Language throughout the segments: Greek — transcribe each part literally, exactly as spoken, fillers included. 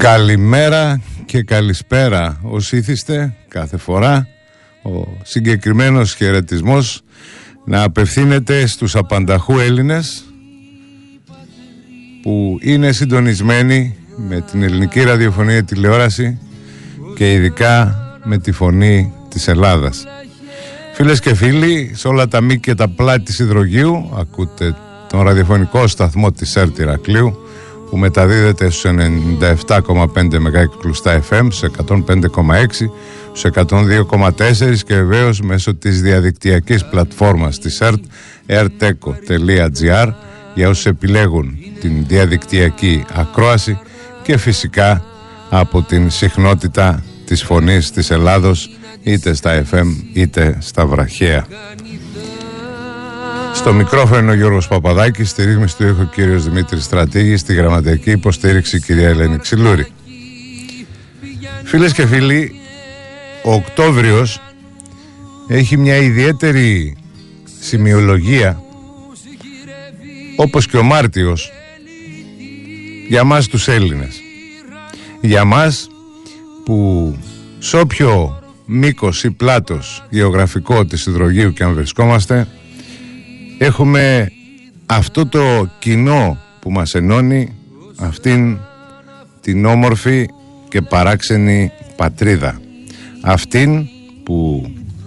Καλημέρα και καλησπέρα όσοι ήθιστε κάθε φορά. Ο συγκεκριμένος χαιρετισμός να απευθύνεται στους απανταχού Έλληνες που είναι συντονισμένοι με την ελληνική ραδιοφωνία τηλεόραση και ειδικά με τη φωνή της Ελλάδας. Φίλες και φίλοι, σε όλα τα μήκη και τα πλάτη της υδρογείου ακούτε τον ραδιοφωνικό σταθμό της ΕΡΤ Ηρακλείου που μεταδίδεται στους ενενήντα επτά κόμμα πέντε μεγάκυκλους στα εφ εμ, στους εκατόν πέντε κόμμα έξι, στους εκατόν δύο κόμμα τέσσερα και βεβαίως μέσω της διαδικτυακής πλατφόρμας της ΕΡΤ, ερτέκο τελεία τζι άρ, για όσους επιλέγουν την διαδικτυακή ακρόαση και φυσικά από την συχνότητα της φωνής της Ελλάδος είτε στα εφ εμ είτε στα βραχαία. Στο μικρόφωνο ο Γιώργος Παπαδάκης, στη ρύθμιση του ήχου ο κύριος Δημήτρης Στρατήγης, στη γραμματική υποστήριξη η κυρία Ελένη Ξυλούρη. Φίλες και φίλοι, ο Οκτώβριος έχει μια ιδιαίτερη σημειολογία, όπως και ο Μάρτιος, για μας τους Έλληνες. Για μας που σε όποιο μήκος ή πλάτος γεωγραφικό της υδρογείου και αν βρισκόμαστε, έχουμε αυτό το κοινό που μας ενώνει, αυτήν την όμορφη και παράξενη πατρίδα. Αυτήν που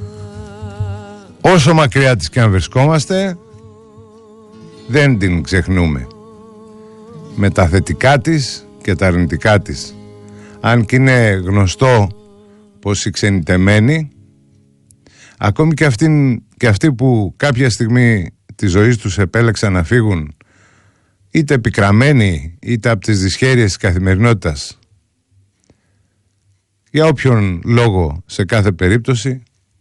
όσο μακριά της και αν βρισκόμαστε δεν την ξεχνούμε, με τα θετικά της και τα αρνητικά της. Αν και είναι γνωστό πως οι ξενιτεμένοι, ακόμη και, αυτήν, και αυτοί που κάποια στιγμή της ζωής τους επέλεξαν να φύγουν, είτε επικραμμένοι είτε από τις δυσχέρειες της καθημερινότητας, για όποιον λόγο σε κάθε περίπτωση,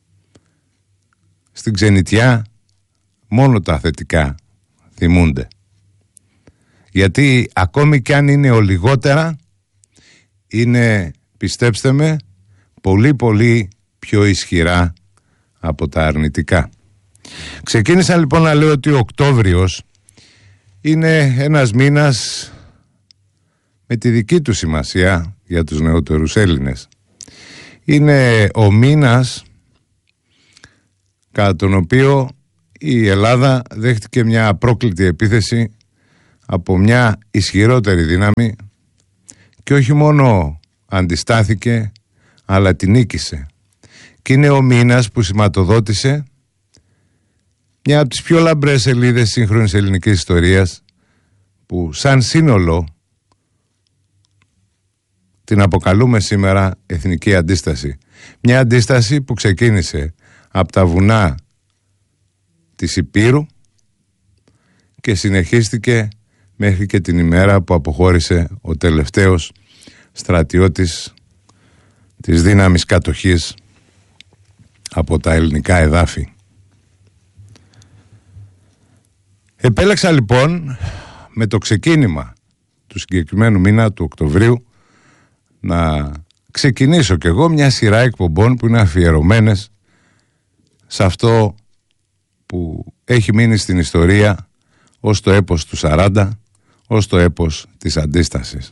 στην ξενιτιά μόνο τα θετικά θυμούνται. Γιατί ακόμη κι αν είναι ο λιγότερα, είναι, πιστέψτε με, πολύ πολύ πιο ισχυρά από τα αρνητικά. Ξεκίνησα λοιπόν να λέω ότι ο Οκτώβριος είναι ένας μήνας με τη δική του σημασία για τους νεότερους Έλληνες. Είναι ο μήνας κατά τον οποίο η Ελλάδα δέχτηκε μια απρόκλητη επίθεση από μια ισχυρότερη δύναμη και όχι μόνο αντιστάθηκε αλλά την νίκησε. Και είναι ο μήνας που σηματοδότησε μια από τις πιο λαμπρές σελίδες σύγχρονης ελληνικής ιστορίας, που σαν σύνολο την αποκαλούμε σήμερα εθνική αντίσταση. Μια αντίσταση που ξεκίνησε από τα βουνά της Υπήρου και συνεχίστηκε μέχρι και την ημέρα που αποχώρησε ο τελευταίος στρατιώτης της δύναμης κατοχής από τα ελληνικά εδάφη. Επέλεξα λοιπόν με το ξεκίνημα του συγκεκριμένου μήνα του Οκτωβρίου να ξεκινήσω κι εγώ μια σειρά εκπομπών που είναι αφιερωμένες σε αυτό που έχει μείνει στην ιστορία ως το έπος του σαράντα, ως το έπος της αντίστασης.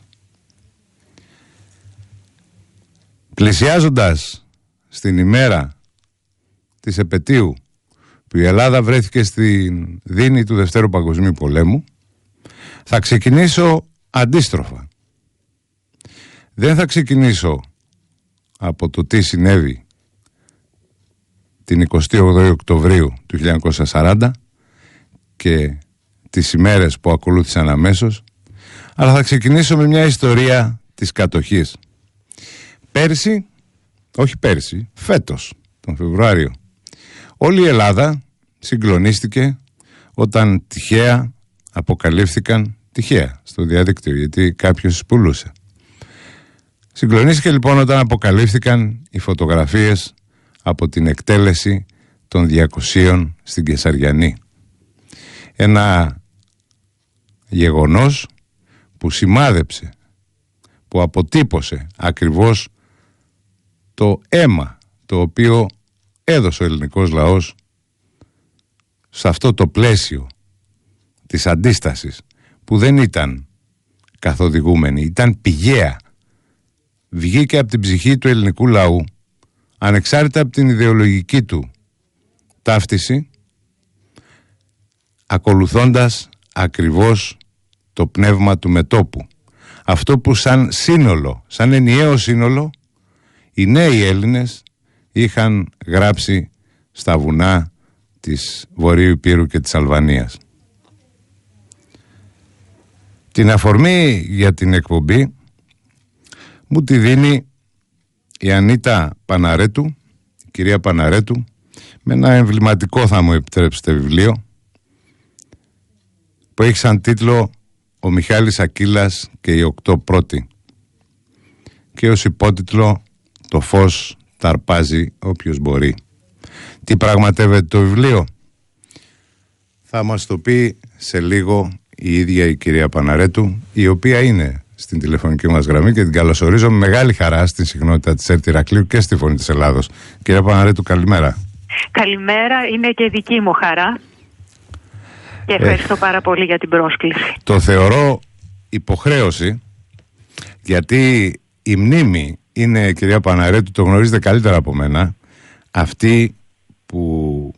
Πλησιάζοντας στην ημέρα της επετείου που η Ελλάδα βρέθηκε στην δίνη του Δευτέρου Παγκοσμίου Πολέμου, θα ξεκινήσω αντίστροφα. Δεν θα ξεκινήσω από το τι συνέβη την εικοστή όγδοη Οκτωβρίου του χίλια εννιακόσια σαράντα και τις ημέρες που ακολούθησαν αμέσως, αλλά θα ξεκινήσω με μια ιστορία της κατοχής. Πέρσι, όχι πέρσι, φέτος, τον Φεβρουάριο, όλη η Ελλάδα συγκλονίστηκε όταν τυχαία αποκαλύφθηκαν, τυχαία στο διαδίκτυο, γιατί κάποιος πουλούσε. Συγκλονίστηκε λοιπόν όταν αποκαλύφθηκαν οι φωτογραφίες από την εκτέλεση των διακοσίων στην Κεσαριανή. Ένα γεγονός που σημάδεψε, που αποτύπωσε ακριβώς το αίμα το οποίο έδωσε ο ελληνικός λαός σε αυτό το πλαίσιο της αντίστασης, που δεν ήταν καθοδηγούμενη, ήταν πηγαία βγήκε από την ψυχή του ελληνικού λαού, ανεξάρτητα από την ιδεολογική του ταύτιση, ακολουθώντας ακριβώς το πνεύμα του μετώπου. Αυτό που σαν σύνολο, σαν ενιαίο σύνολο, οι νέοι Έλληνες είχαν γράψει στα βουνά της Βορείου Υπήρου και της Αλβανίας. Την αφορμή για την εκπομπή μου τη δίνει η Ανίτα Παναρέτου, η κυρία Παναρέτου, με ένα εμβληματικό, θα μου επιτρέψετε, βιβλίο που έχει σαν τίτλο «Ο Μιχάλης Ακύλας και οι οκτώ πρώτοι» και ως υπότιτλο «Το φως τα αρπάζει όποιος μπορεί». Τι πραγματεύεται το βιβλίο? Θα μας το πει σε λίγο η ίδια η κυρία Παναρέτου, η οποία είναι στην τηλεφωνική μας γραμμή και την καλωσορίζω με μεγάλη χαρά στην συχνότητα της ΕΡΤ Ηρακλείου και στη Φωνή της Ελλάδος. Κυρία Παναρέτου, καλημέρα. Καλημέρα, είναι και δική μου χαρά και ευχαριστώ ε, πάρα πολύ για την πρόσκληση. Το θεωρώ υποχρέωση, γιατί η μνήμη είναι, κυρία Παναρέτου, το γνωρίζετε καλύτερα από μένα, αυτή που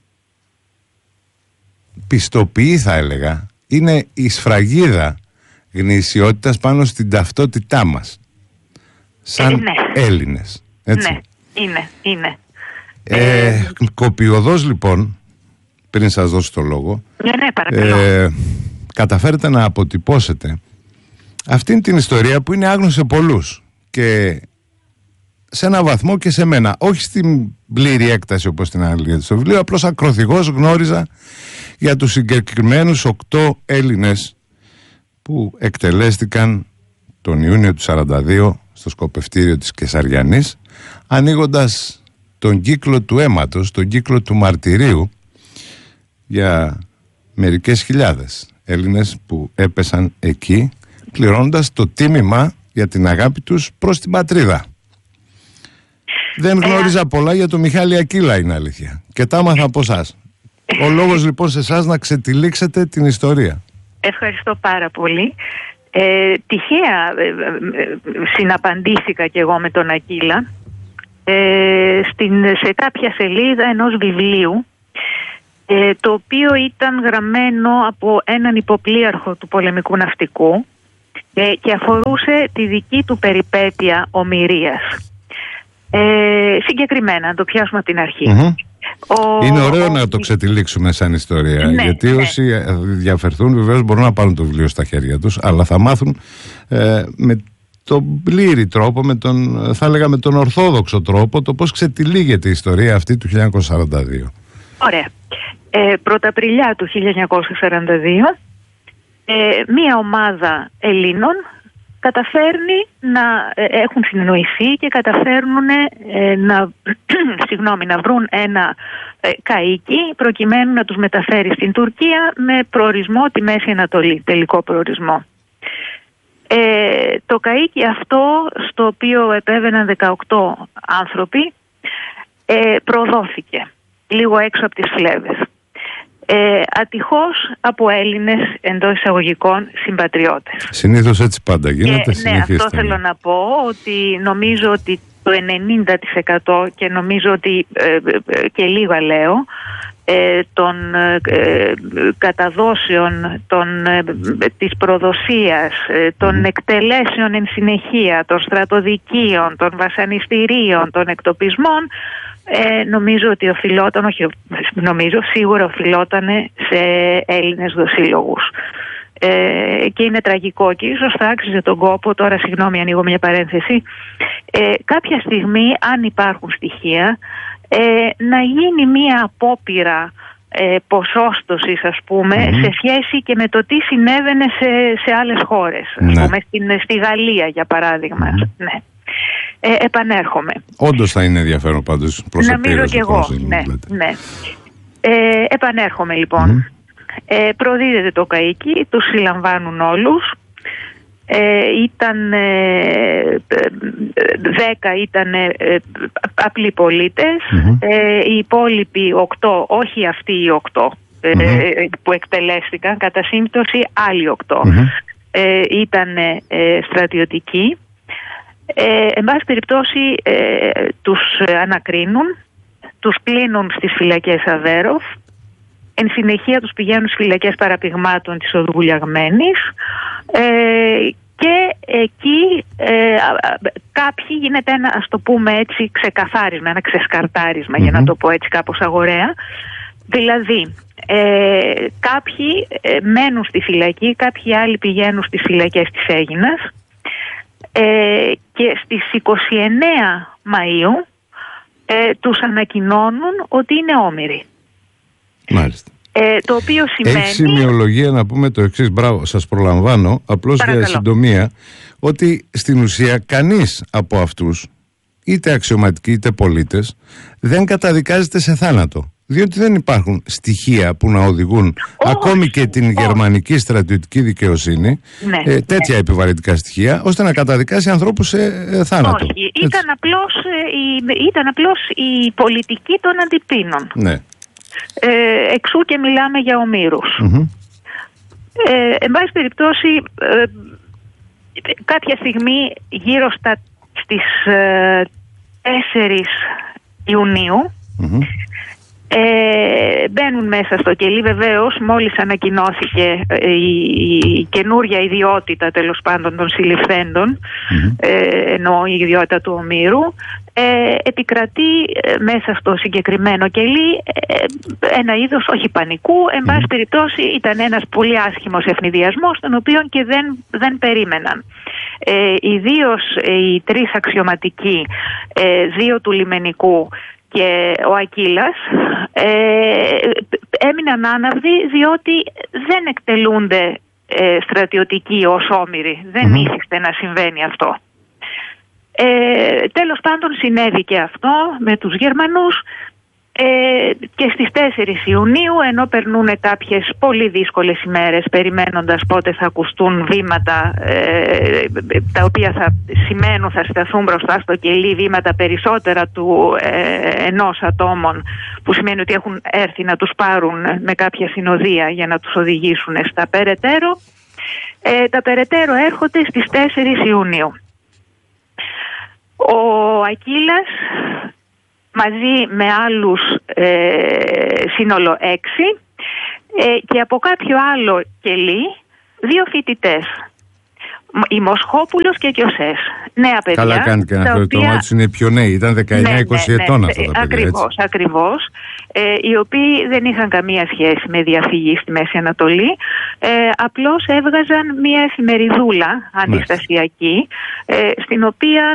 πιστοποιεί, θα έλεγα, είναι η σφραγίδα γνησιότητας πάνω στην ταυτότητά μας σαν ε, ναι. Έλληνες, έτσι. Ναι, είναι, είναι. Ε, ε, κοπιωδώς λοιπόν, πριν σας δώσω το λόγο, ναι, ναι, παρακαλώ. Ε, καταφέρετε να αποτυπώσετε αυτήν την ιστορία που είναι άγνωστη σε πολλούς και σε ένα βαθμό και σε μένα, όχι στην πλήρη έκταση όπως την άλλη στο βιβλίο, απλώς ακροθυγώς γνώριζα για τους συγκεκριμένους οκτώ Έλληνες που εκτελέστηκαν τον Ιούνιο του σαράντα δύο στο σκοπευτήριο της Κεσαριανής, ανοίγοντας τον κύκλο του αίματος, τον κύκλο του μαρτυρίου για μερικές χιλιάδες Έλληνες που έπεσαν εκεί, πληρώνοντας το τίμημα για την αγάπη τους προς την πατρίδα. Δεν γνώριζα ε, πολλά για τον Μιχάλη Ακύλα, είναι αλήθεια, και τα άμαθα από εσάς. Ο λόγος λοιπόν σε εσάς να ξετυλίξετε την ιστορία. Ευχαριστώ πάρα πολύ. Ε, τυχαία ε, ε, συναπαντήθηκα κι εγώ με τον Ακύλα ε, στην, σε κάποια σελίδα ενός βιβλίου, ε, το οποίο ήταν γραμμένο από έναν υποπλοίαρχο του πολεμικού ναυτικού ε, και αφορούσε τη δική του περιπέτεια ομηρίας. Ε, συγκεκριμένα, να το πιάσουμε από την αρχή. Mm-hmm. Ο... Είναι ωραίο ο... να το ξετυλίξουμε σαν ιστορία, ναι, γιατί ναι. όσοι διαφερθούν βεβαίως μπορούν να πάρουν το βιβλίο στα χέρια τους, αλλά θα μάθουν ε, με τον πλήρη τρόπο, με τον, θα έλεγα με τον ορθόδοξο τρόπο, το πώς ξετυλίγεται η ιστορία αυτή του χίλια εννιακόσια σαράντα δύο. Ωραία. Ε, Πρωταπριλιά του χίλια εννιακόσια σαράντα δύο ε, μία ομάδα Ελλήνων καταφέρνει να ε, έχουν συνεννοηθεί και καταφέρνουν ε, να, συγγνώμη, να βρουν ένα ε, καΐκι προκειμένου να τους μεταφέρει στην Τουρκία με προορισμό τη Μέση Ανατολή, τελικό προορισμό. Ε, το καΐκι αυτό, στο οποίο επέβαιναν δεκαοκτώ άνθρωποι, ε, προδόθηκε λίγο έξω από τις Φλέβες. Ε, ατυχώς από Έλληνες εντός εισαγωγικών συμπατριώτες. Συνήθως έτσι πάντα γίνεται. Και, ναι, αυτό θέλω να πω, ότι νομίζω ότι το ενενήντα τοις εκατό και νομίζω ότι ε, ε, και λίγα λέω ε, των ε, καταδόσεων των, ε, της προδοσίας, ε, των mm. εκτελέσεων εν συνεχεία, των στρατοδικείων, των βασανιστήριων, των εκτοπισμών, Ε, νομίζω ότι οφειλόταν, όχι νομίζω, σίγουρα οφειλόταν σε Έλληνες δοσύλλογους. Ε, και είναι τραγικό και ίσως θα άξιζε τον κόπο, τώρα συγγνώμη ανοίγω μια παρένθεση, ε, κάποια στιγμή, αν υπάρχουν στοιχεία, ε, να γίνει μια απόπειρα ε, ποσόστοσης, ας πούμε, mm-hmm. σε σχέση και με το τι συνέβαινε σε, σε άλλες χώρες, ας mm-hmm. πούμε, στην, στη Γαλλία για παράδειγμα. Mm-hmm. Ναι. Ε, επανέρχομαι. Όντως θα είναι ενδιαφέρον πάντως προς νομίζω και εγώ, ναι, ναι. Ε, επανέρχομαι λοιπόν. Mm-hmm. Ε, προδίδεται το καΐκι, τους συλλαμβάνουν όλους. Ε, ήταν ε, δέκα ήταν ε, απλοί πολίτες. Mm-hmm. Ε, οι υπόλοιποι οκτώ, όχι αυτοί οι οκτώ ε, mm-hmm. που εκτελέστηκαν, κατά σύμπτωση άλλοι οκτώ mm-hmm. ε, ήταν ε, στρατιωτικοί. Ε, εν πάση περιπτώσει ε, τους ανακρίνουν, τους κλείνουν στις φυλακές Αβέροφ, εν συνεχεία τους πηγαίνουν στις φυλακές παραπηγμάτων της Οδού Βουλιαγμένης, ε, και εκεί ε, κάποιοι γίνεται ένα, ας το πούμε έτσι, ξεκαθάρισμα, ένα ξεσκαρτάρισμα, mm-hmm. για να το πω έτσι κάπως αγοραία. Δηλαδή ε, κάποιοι ε, μένουν στη φυλακή, κάποιοι άλλοι πηγαίνουν στις φυλακές της Αίγινας, ε, και στις είκοσι εννέα Μαΐου ε, τους ανακοινώνουν ότι είναι όμηροι. Μάλιστα. Ε, το οποίο σημαίνει... Έχει σημειολογία να πούμε το εξής, μπράβο, σας προλαμβάνω, απλώς Παρακαλώ. για συντομία, ότι στην ουσία κανείς από αυτούς, είτε αξιωματικοί είτε πολίτες, δεν καταδικάζεται σε θάνατο. Διότι δεν υπάρχουν στοιχεία που να οδηγούν όχι, ακόμη και την όχι. γερμανική στρατιωτική δικαιοσύνη, ναι, ε, τέτοια ναι. επιβαρυντικά στοιχεία, ώστε να καταδικάσει ανθρώπους σε ε, θάνατο. Όχι, ήταν απλώς, ε, ήταν απλώς η πολιτική των αντιπίνων. Ναι. Ε, εξού και μιλάμε για ομήρους. Mm-hmm. Ε, εν πάση περιπτώσει, ε, κάποια στιγμή γύρω στα, στις ε, τέσσερις Ιουνίου, mm-hmm. ε, μπαίνουν μέσα στο κελί. Βεβαίως μόλις ανακοινώθηκε ε, η, η καινούρια ιδιότητα, τέλος πάντων, των συλληφθέντων, mm-hmm. ε, ενώ η ιδιότητα του ομήρου, Ε, επικρατεί ε, μέσα στο συγκεκριμένο κελί ε, ένα είδος όχι πανικού, εν πάση περιπτώσει ήταν ένας πολύ άσχημος ευνηδιασμός, τον οποίο και δεν, δεν περίμεναν. Ε, ιδίως ε, οι τρεις αξιωματικοί, ε, δύο του λιμενικού και ο Ακύλας, ε, έμειναν άναυδοι, διότι δεν εκτελούνται ε, στρατιωτικοί ως όμηροι. Δεν mm-hmm. ήθιστε να συμβαίνει αυτό. Ε, τέλος πάντων συνέβη και αυτό με τους Γερμανούς, ε, και στις τέσσερις Ιουνίου, ενώ περνούν κάποιες πολύ δύσκολες ημέρες περιμένοντας πότε θα ακουστούν βήματα, ε, τα οποία θα σημαίνουν, θα σταθούν μπροστά στο κελί βήματα περισσότερα του ε, ενός ατόμων, που σημαίνει ότι έχουν έρθει να τους πάρουν με κάποια συνοδεία για να τους οδηγήσουν στα περαιτέρω. Ε, τα περαιτέρω έρχονται στις τέσσερις Ιουνίου. Ο Ακύλας μαζί με άλλους ε, σύνολο έξι ε, και από κάποιο άλλο κελί δύο φοιτητές, η Μοσχόπουλος και Κιωσές, νέα παιδιά. Καλά κάνει και να φέρει το όνομα τους, είναι πιο νέοι, ήταν δεκαεννιά είκοσι ναι, ναι, ετών ναι, αυτά τα παιδιά. Ακριβώς, έτσι. ακριβώς. Ε, οι οποίοι δεν είχαν καμία σχέση με διαφυγή στη Μέση Ανατολή, ε, απλώς έβγαζαν μια εφημεριδούλα αντιστασιακή, ε, στην οποία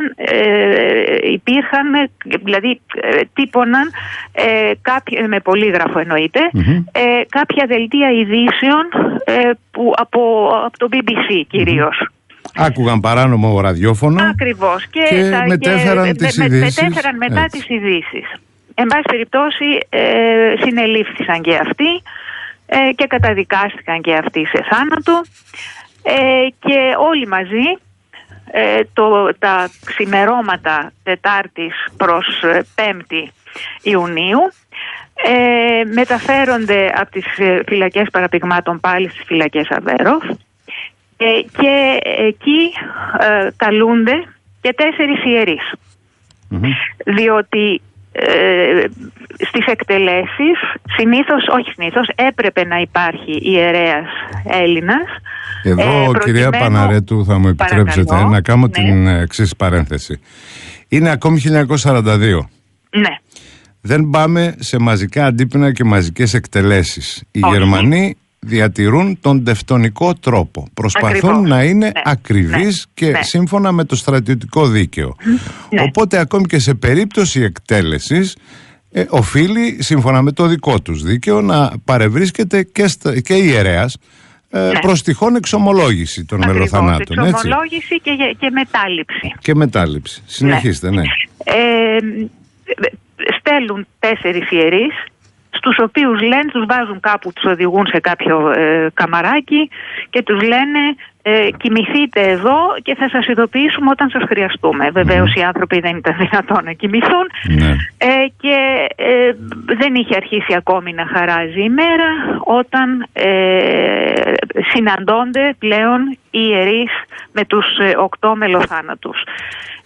ε, υπήρχαν, δηλαδή ε, τύπωναν ε, κάποια, με πολύγραφο εννοείται, mm-hmm. ε, κάποια δελτία ειδήσεων ε, που, από, από το μπι μπι σι κυρίως. Mm-hmm. Άκουγαν παράνομο ραδιόφωνο. Ακριβώς. Και, και τα, μετέφεραν, και, τις με, ειδήσεις. μετέφεραν μετά έτσι. τις ειδήσεις. Εν πάση περιπτώσει ε, συνελήφθησαν και αυτοί ε, και καταδικάστηκαν και αυτοί σε θάνατο, ε, και όλοι μαζί ε, το, τα ξημερώματα Τετάρτης προς Πέμπτη Ιουνίου ε, μεταφέρονται από τις φυλακές παραπηγμάτων πάλι στις φυλακές Αβέροφ, ε, και εκεί ε, καλούνται και τέσσερις ιερείς, mm-hmm. διότι Ε, στις εκτελέσεις συνήθως, όχι συνήθως, έπρεπε να υπάρχει ιερέας Έλληνας. Εδώ, ε, προκειμένου... κυρία Παναρέτου, θα μου επιτρέψετε Παρακαλώ, να κάνω ναι. την εξής παρένθεση. Είναι ακόμη χίλια εννιακόσια σαράντα δύο. Ναι. Δεν πάμε σε μαζικά αντίπεινα και μαζικές εκτελέσεις. Οι όχι. Γερμανοί διατηρούν τον τευτονικό τρόπο. Προσπαθούν Ακριβώς. να είναι ναι. ακριβείς ναι. και ναι. σύμφωνα με το στρατιωτικό δίκαιο. Ναι. Οπότε ακόμη και σε περίπτωση εκτέλεσης ε, οφείλει σύμφωνα με το δικό τους δίκαιο να παρευρίσκεται και, στα, και ιερέας ε, ναι. προς τυχόν εξομολόγηση των Ακριβώς. μελοθανάτων. Εξομολόγηση έτσι. Και, και μετάληψη. Και μετάληψη. Συνεχίστε, ναι. ναι. Ε, στέλνουν τέσσερις ιερείς, στους οποίους λένε, τους βάζουν κάπου, τους οδηγούν σε κάποιο ε, καμαράκι και τους λένε ε, κοιμηθείτε εδώ και θα σας ειδοποιήσουμε όταν σας χρειαστούμε. Βεβαίως οι άνθρωποι δεν ήταν δυνατόν να κοιμηθούν, ναι. ε, και ε, δεν είχε αρχίσει ακόμη να χαράζει η μέρα όταν ε, συναντώνται πλέον οι ιερείς με τους ε, οκτώ μελοθάνατους.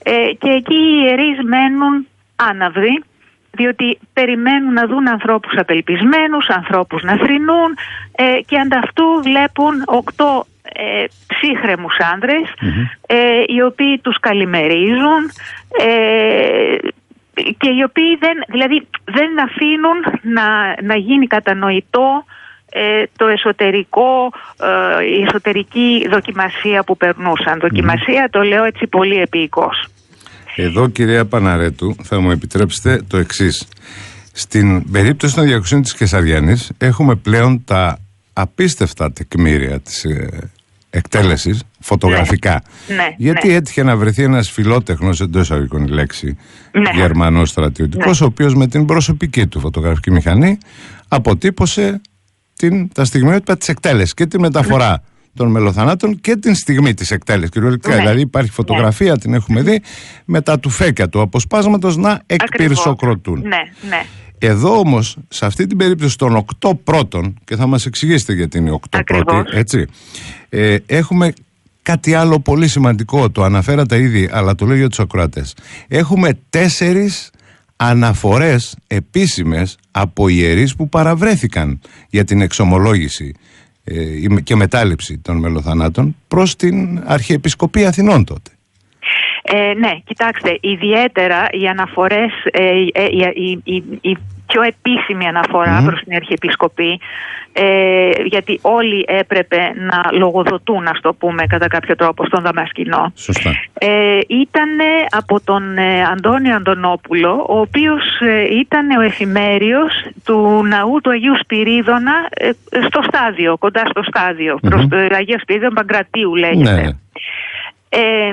ε, και εκεί οι ιερείς μένουν άναυδοι, διότι περιμένουν να δουν ανθρώπους απελπισμένους, ανθρώπους να θρηνούν ε, και ανταυτού βλέπουν οκτώ ε, ψύχρεμους άνδρες mm-hmm. ε, οι οποίοι τους καλημερίζουν ε, και οι οποίοι δεν, δηλαδή, δεν αφήνουν να, να γίνει κατανοητό ε, το εσωτερικό, ε, η εσωτερική δοκιμασία που περνούσαν. Δοκιμασία, mm-hmm. το λέω έτσι πολύ επίοικος. Εδώ, κυρία Παναρέτου, θα μου επιτρέψετε το εξής. Στην περίπτωση των διακοσίων της Κεσαριανής έχουμε πλέον τα απίστευτα τεκμήρια της ε, εκτέλεσης φωτογραφικά. Ναι, ναι, γιατί ναι. έτυχε να βρεθεί ένας φιλότεχνος, εντός εισαγωγικών η λέξη, ναι. Γερμανός στρατιωτικός, ναι. ο οποίος με την προσωπική του φωτογραφική μηχανή αποτύπωσε την, τα στιγμιότυπα της εκτέλεσης και τη μεταφορά ναι. των μελοθανάτων και την στιγμή της εκτέλεσης. Κυριολεκτικά, ναι. δηλαδή υπάρχει φωτογραφία, ναι. την έχουμε δει, με τα τουφέκια του αποσπάσματος να εκπυρσοκροτούν. Ναι, ναι. Εδώ όμως, σε αυτή την περίπτωση των οκτώ πρώτων, και θα μας εξηγήσετε γιατί είναι οι οκτώ πρώτοι, έτσι, ε, έχουμε κάτι άλλο πολύ σημαντικό, το αναφέρατε ήδη, αλλά το λέω για τους ακροατές. Έχουμε τέσσερις αναφορές επίσημες από ιερείς που παραβρέθηκαν για την εξομολόγηση ε, και μετάληψη των μελοθανάτων προς την Αρχιεπισκοπή Αθηνών τότε. Ε, ναι, κοιτάξτε, ιδιαίτερα οι αναφορές, ε, ε, η, η, η, η πιο επίσημη αναφορά mm. προς την Αρχιεπισκοπή, ε, γιατί όλοι έπρεπε να λογοδοτούν, ας το πούμε, κατά κάποιο τρόπο στον Δαμασκηνό. Σωστά. Ε, ήταν από τον ε, Αντώνιο Αντωνόπουλο, ο οποίος ε, ήταν ο εφημέριος του ναού του Αγίου Σπυρίδωνα ε, στο στάδιο, κοντά στο στάδιο, mm-hmm. προς το Αγίου Σπυρίδωνα Παγκρατίου λέγεται. Ναι. Ε,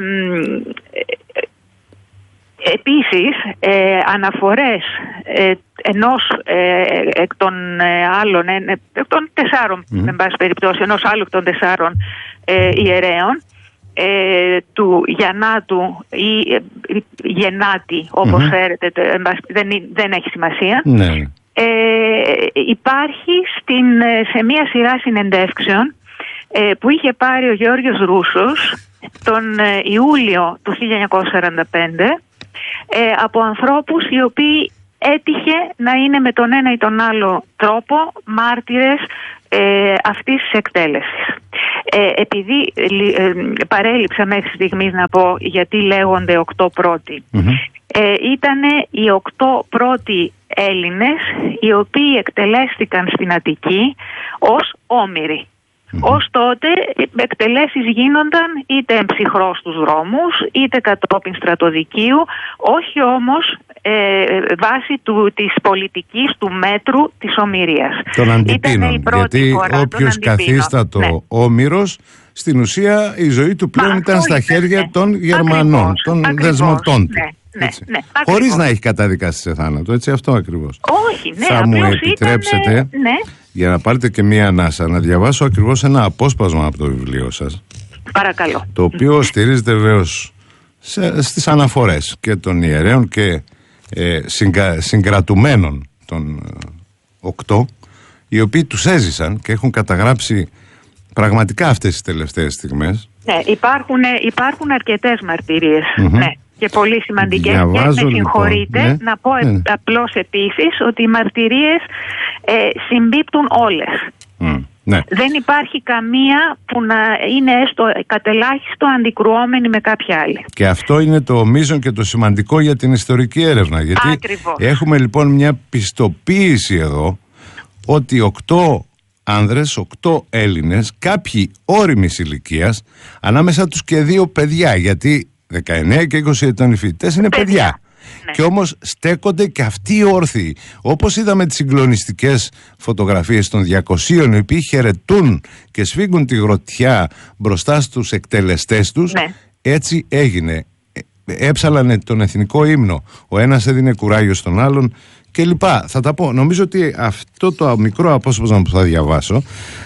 επίσης ε, αναφορές ε, ενός ε, εκ των ε, άλλων ε, εκ των τεσσάρων mm. εν πάση περιπτώσει, ενός άλλου εκ των τεσσάρων ε, ιερέων ε, του Γιαννάτου ή ε, Γεννάτη όπως mm-hmm. φέρετε, δεν, δεν έχει σημασία mm. ε, υπάρχει στην, σε μία σειρά συνεντεύξεων ε, που είχε πάρει ο Γεώργιος Ρούσος τον Ιούλιο του χίλια εννιακόσια σαράντα πέντε ε, από ανθρώπους οι οποίοι έτυχε να είναι με τον ένα ή τον άλλο τρόπο μάρτυρες ε, αυτής της εκτέλεσης. Ε, επειδή ε, παρέλειψα μέχρι στιγμής να πω γιατί λέγονται οκτώ πρώτοι. Mm-hmm. Ε, ήτανε οι οκτώ πρώτοι Έλληνες οι οποίοι εκτελέστηκαν στην Αττική ως όμηροι. Mm-hmm. Ως τότε εκτελέσεις γίνονταν είτε εμψυχρός στους δρόμους είτε κατόπιν στρατοδικείου, όχι όμως ε, βάσει του, της πολιτικής του μέτρου της ομηρίας. Των αντιπίνων, γιατί όποιος καθίστατο ναι. όμηρος, στην ουσία η ζωή του πλέον Μα, ήταν στα χέρια ναι. των Γερμανών, ακριβώς, των ακριβώς, δεσμοτών του. Ναι. Ναι, ναι, χωρίς να έχει καταδικάσει σε θάνατο, έτσι, αυτό ακριβώς. Όχι, ναι, θα μου επιτρέψετε, ήτανε, ναι. για να πάρετε και μία ανάσα, να διαβάσω ακριβώς ένα απόσπασμα από το βιβλίο σας. Παρακαλώ. Το οποίο στηρίζεται βέβαιως στις αναφορές και των ιερέων και ε, συγκα, συγκρατουμένων των ε, οκτώ, οι οποίοι τους έζησαν και έχουν καταγράψει πραγματικά αυτές τις τελευταίες στιγμές. Ναι, υπάρχουν, υπάρχουν αρκετές μαρτυρίες, mm-hmm. ναι. Και πολύ σημαντικές. Διαβάζω, και με συγχωρείτε λοιπόν, ναι, να πω ναι. απλώς επίσης ότι οι μαρτυρίες ε, συμπίπτουν όλες. Mm, ναι. Δεν υπάρχει καμία που να είναι έστω κατελάχιστο αντικρουόμενη με κάποια άλλη. Και αυτό είναι το μείζον και το σημαντικό για την ιστορική έρευνα. Γιατί Ακριβώς. έχουμε λοιπόν μια πιστοποίηση εδώ ότι οκτώ άνδρες, οκτώ Έλληνες, κάποιοι όριμης ηλικίας, ανάμεσα τους και δύο παιδιά, γιατί δεκαεννέα και είκοσι ετών οι φοιτητές είναι παιδιά, παιδιά. Ναι. Και όμως στέκονται και αυτοί όρθιοι, όπως είδαμε τις συγκλονιστικές φωτογραφίες των διακοσίων οι οποίοι χαιρετούν και σφίγγουν τη γρωτιά μπροστά στους εκτελεστές τους. Ναι. Έτσι έγινε. Έψαλανε τον εθνικό ύμνο, ο ένας έδινε κουράγιο στον άλλον και λοιπά. Θα τα πω, νομίζω ότι αυτό το μικρό απόσπασμα που θα διαβάσω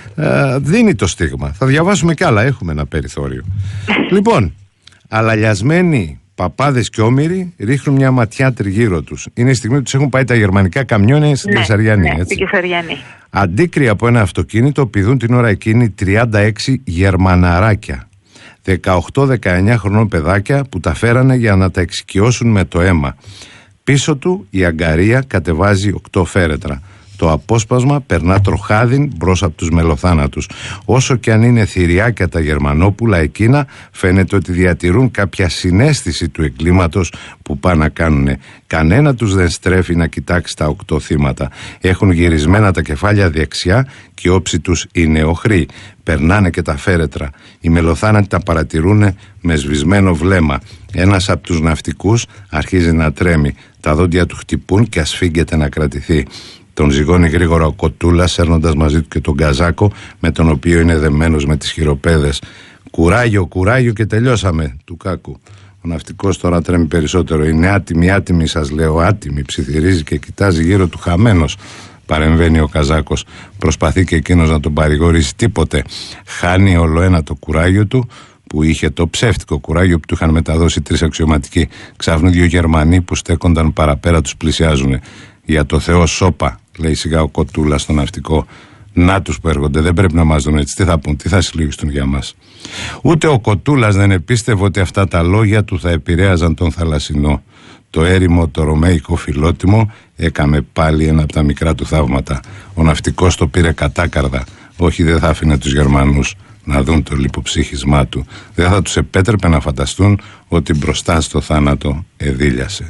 ε, δίνει το στίγμα. Θα διαβάσουμε κι άλλα, έχουμε ένα περιθώριο. Λοιπόν, αλαλιασμένοι παπάδες και όμηροι ρίχνουν μια ματιά τριγύρω τους. Είναι η στιγμή που τους έχουν πάει τα γερμανικά καμιόνια στην ναι, Κεσαριανή. Ναι, στην Κεσαριανή. Αντίκρυ από ένα αυτοκίνητο πηδούν την ώρα εκείνη τριάντα έξι γερμαναράκια. δεκαοκτώ δεκαεννιά χρονών παιδάκια που τα φέρανε για να τα εξοικειώσουν με το αίμα. Πίσω του η αγκαρία κατεβάζει οκτώ φέρετρα. Το απόσπασμα περνά τροχάδιν μπρος από τους μελοθάνατους. Όσο και αν είναι θηριάκια τα Γερμανόπουλα εκείνα, φαίνεται ότι διατηρούν κάποια συναίσθηση του εγκλήματος που πάνε να κάνουνε. Κανένα τους δεν στρέφει να κοιτάξει τα οκτώ θύματα. Έχουν γυρισμένα τα κεφάλια δεξιά και η όψη τους είναι οχρή. Περνάνε και τα φέρετρα. Οι μελοθάνατοι τα παρατηρούν με σβησμένο βλέμμα. Ένας από τους ναυτικούς αρχίζει να τρέμει. Τα δόντια του χτυπούν και ασφίγγεται να κρατηθεί. Τον ζυγώνει γρήγορα ο Κοτούλας, σέρνοντας μαζί του και τον Καζάκο, με τον οποίο είναι δεμένος με τις χειροπέδες. Κουράγιο, κουράγιο και τελειώσαμε, του Κάκου. Ο ναυτικός τώρα τρέμει περισσότερο. Είναι άτιμη, άτιμη, σας λέω, άτιμη. Ψιθυρίζει και κοιτάζει γύρω του χαμένος. Παρεμβαίνει ο Καζάκος. Προσπαθεί και εκείνος να τον παρηγορήσει. Τίποτε. Χάνει ολοένα το κουράγιο του, που είχε το ψεύτικο κουράγιο που του είχαν μεταδώσει τρεις αξιωματικοί. Ξαφνού δύο Γερμανοί που στέκονταν παραπέρα τους πλησιάζουν. Για το Θεό σώπα, λέει σιγά ο Κοτούλας στο ναυτικό. Να τους που έρχονται, δεν πρέπει να μας δουν έτσι. Τι θα πούν, τι θα συλλογιστούν για μας. Ούτε ο Κοτούλας δεν επίστευε ότι αυτά τα λόγια του θα επηρέαζαν τον θαλασσινό. Το έρημο, το ρωμαϊκό φιλότιμο, έκαμε πάλι ένα από τα μικρά του θαύματα. Ο ναυτικός το πήρε κατάκαρδα. Όχι, δεν θα άφηνε τους Γερμανούς να δουν το λιποψύχισμά του. Δεν θα τους επέτρεπε να φανταστούν ότι μπροστά στο θάνατο εδίλιασε.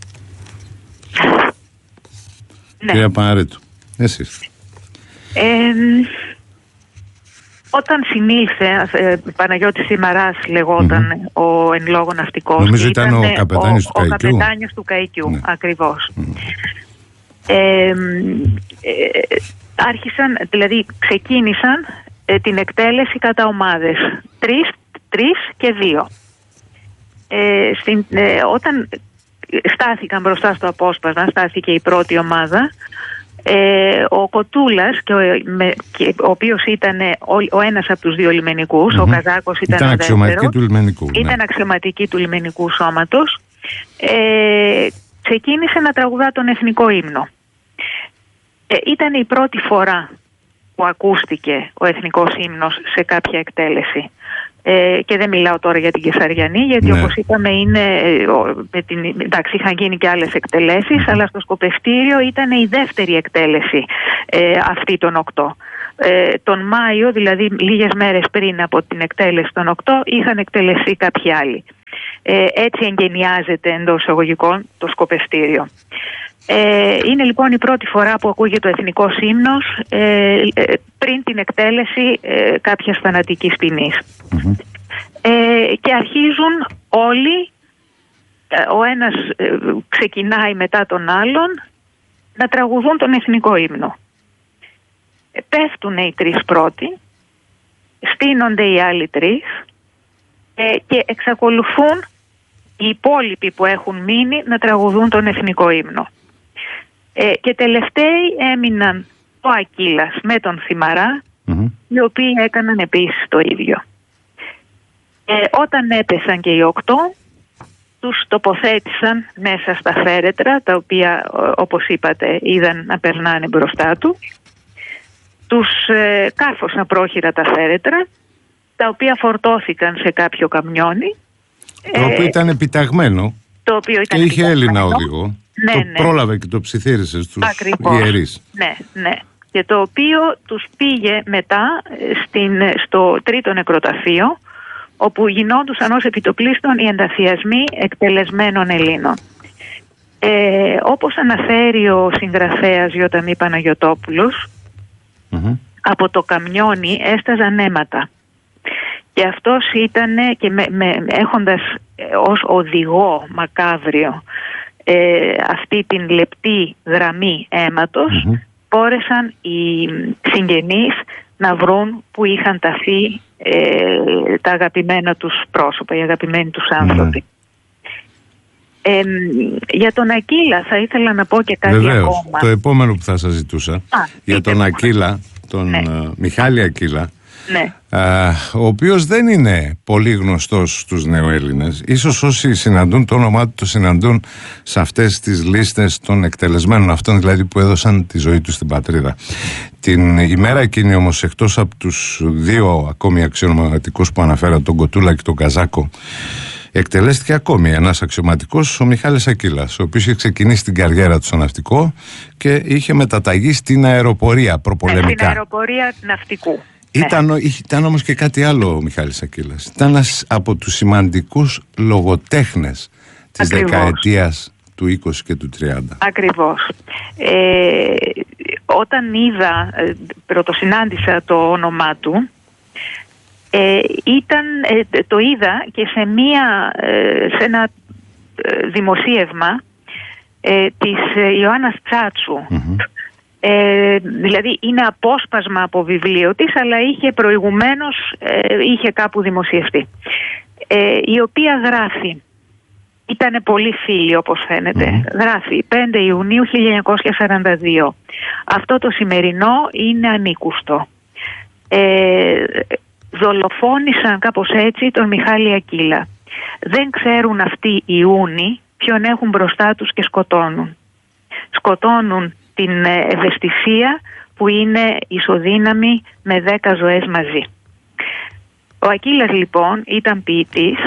Ναι. Κυρία Παναρέτου, εσείς. Ε, όταν συνήλθε, ε, Παναγιώτης Σιμαράς λεγόταν mm-hmm. ο εν λόγω ναυτικός. Νομίζω ήταν, ήταν ο καπετάνιος του Καϊκιού. Ο καπετάνιος του Καϊκιού, ναι. Ακριβώς. Mm. Ε, ε, άρχισαν, δηλαδή ξεκίνησαν ε, την εκτέλεση κατά ομάδες. Τρεις, τρεις και δύο. Ε, στην, ε, όταν στάθηκαν μπροστά στο απόσπασμα, στάθηκε η πρώτη ομάδα, ε, ο Κοτούλας, και ο, με, και, ο οποίος ήταν ο, ο ένας από τους δύο λιμενικούς, mm-hmm. ο Καζάκος ήταν, ήταν ο αξιωματική του λιμενικού. Ήταν ναι. αξιωματική του λιμενικού σώματος. Ε, ξεκίνησε να τραγουδά τον εθνικό ύμνο. Ε, ήταν η πρώτη φορά που ακούστηκε ο εθνικός ύμνος σε κάποια εκτέλεση. Ε, και δεν μιλάω τώρα για την Κεσαριανή, γιατί ναι. όπως είπαμε είναι, με την, εντάξει, είχαν γίνει και άλλες εκτελέσεις, mm-hmm. αλλά στο Σκοπευτήριο ήταν η δεύτερη εκτέλεση ε, αυτή των οκτώ. Ε, τον Μάιο, δηλαδή λίγες μέρες πριν από την εκτέλεση των οκτώ, είχαν εκτελεστεί κάποιοι άλλοι. Ε, έτσι εγκαινιάζεται εντός εισαγωγικών το Σκοπευτήριο. Ε, είναι λοιπόν η πρώτη φορά που ακούγεται ο εθνικός ύμνος ε, ε, πριν την εκτέλεση ε, κάποιας θανατικής ποινής. Mm-hmm. Ε, και αρχίζουν όλοι, ε, ο ένας ε, ξεκινάει μετά τον άλλον, να τραγουδούν τον εθνικό ύμνο. Ε, πέφτουν οι τρεις πρώτοι, στείνονται οι άλλοι τρεις ε, και εξακολουθούν οι υπόλοιποι που έχουν μείνει να τραγουδούν τον εθνικό ύμνο. Ε, και τελευταίοι έμειναν ο Ακύλας με τον Θυμαρά, mm-hmm. οι οποίοι έκαναν επίσης το ίδιο. Ε, όταν έπεσαν και οι οκτώ, τους τοποθέτησαν μέσα στα φέρετρα, τα οποία όπως είπατε είδαν να περνάνε μπροστά του. Τους ε, κάρφωσαν πρόχειρα τα φέρετρα, τα οποία φορτώθηκαν σε κάποιο καμιόνι. Το οποίο ε, ήταν επιταγμένο το οποίο ήταν και είχε επιταγμένο. Έλληνα οδηγό. Ναι, το ναι. πρόλαβε και το ψιθύρισε στους Ακριβώς. ιερείς. Ναι, ναι. Και το οποίο τους πήγε μετά στην, στο τρίτο νεκροταφείο, όπου γινόντουσαν ως επιτοπλίστων οι ενταφιασμοί εκτελεσμένων Ελλήνων. Ε, όπως αναφέρει ο συγγραφέας Γιώταμι Παναγιωτόπουλος, mm-hmm. από το καμιόνι έσταζαν αίματα. Και αυτός ήταν και με, με, έχοντας ως οδηγό μακάβριο ε, αυτή την λεπτή γραμμή αίματος, mm-hmm. μπόρεσαν οι συγγενείς να βρουν που είχαν ταθεί ε, τα αγαπημένα τους πρόσωπα, οι αγαπημένοι τους άνθρωποι. Mm. Ε, για τον Ακύλα θα ήθελα να πω και κάτι Βεβαίως, ακόμα. Το επόμενο που θα σας ζητούσα, Α, για τον Ακύλα, τον ναι. uh, Μιχάλη Ακύλα, ναι. ο οποίος δεν είναι πολύ γνωστός στους νεοέλληνες. Ίσως όσοι συναντούν το όνομά του το συναντούν σε αυτές τις λίστες των εκτελεσμένων, αυτών δηλαδή που έδωσαν τη ζωή τους στην πατρίδα. Την ημέρα εκείνη όμως, εκτός από τους δύο ακόμη αξιωματικούς που αναφέρατε, τον Κοτούλα και τον Καζάκο, εκτελέστηκε ακόμη ένας αξιωματικός, ο Μιχάλης Ακύλας, ο οποίος είχε ξεκινήσει την καριέρα του στο ναυτικό και είχε μεταταγεί στην αεροπορία προπολεμικά. Στην αεροπορία ναυτικού. Ήταν, ναι. Ήταν όμως και κάτι άλλο ο Μιχάλης Ακύλας. Ήταν ένας από τους σημαντικούς λογοτέχνες της Ακριβώς. δεκαετίας του είκοσι και του τριάντα. Ακριβώς. Ε, όταν είδα, ε, πρωτοσυνάντησα το όνομά του, ε, ήταν, ε, το είδα και σε, μία, ε, σε ένα ε, δημοσίευμα ε, της Ιωάννας Τσάτσου. Mm-hmm. Ε, δηλαδή είναι απόσπασμα από βιβλίο της, αλλά είχε προηγουμένως ε, είχε κάπου δημοσιευτεί, ε, η οποία γράφει, ήταν πολύ φίλη όπως φαίνεται, mm. γράφει πέντε Ιουνίου χίλια εννιακόσια σαράντα δύο, αυτό το σημερινό είναι ανήκουστο, ε, δολοφόνησαν κάπως έτσι τον Μιχάλη Ακύλα, δεν ξέρουν αυτοί οι Ιούνιοι ποιον έχουν μπροστά τους και σκοτώνουν σκοτώνουν την ευαισθησία που είναι ισοδύναμη με δέκα ζωές μαζί. Ο Ακύλας λοιπόν ήταν ποιητής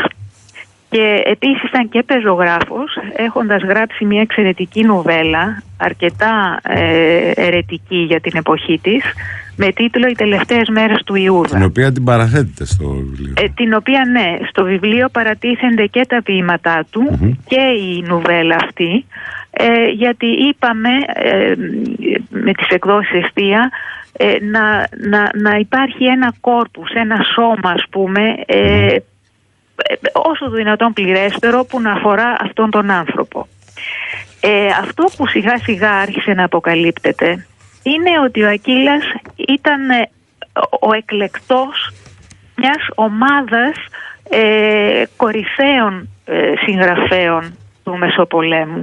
και επίσης ήταν και πεζογράφος, έχοντας γράψει μια εξαιρετική νουβέλα, αρκετά ε, ερετική για την εποχή της, με τίτλο «Οι τελευταίες μέρες του Ιούδα». Την οποία την παραθέτετε στο βιβλίο. Ε, την οποία ναι, στο βιβλίο παρατίθενται και τα ποίηματά του mm-hmm. και η νουβέλα αυτή, ε, γιατί είπαμε ε, με τις εκδόσεις Εστία ε, να, να, να υπάρχει ένα κόρπους, ένα σώμα ας πούμε, ε, mm-hmm. όσο δυνατόν πληρέστερο που να αφορά αυτόν τον άνθρωπο. Ε, αυτό που σιγά σιγά άρχισε να αποκαλύπτεται είναι ότι ο Ακύλας ήταν ο εκλεκτός μιας ομάδας ε, κορυφαίων ε, συγγραφέων του Μεσοπολέμου.